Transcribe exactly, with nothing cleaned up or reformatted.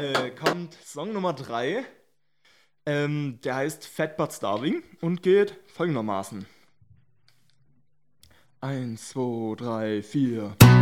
äh, kommt Song Nummer drei. Ähm, der heißt Fat But Starving und geht folgendermaßen. Eins, zwei, drei, vier.